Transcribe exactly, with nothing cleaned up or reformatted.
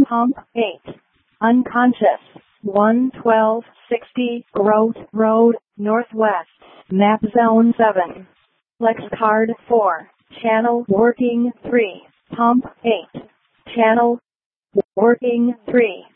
Pump eight. Unconscious. one twelve sixty Growth Road, Northwest. Map Zone seven. Flex Card four. Channel working three. Pump eight. Channel working three.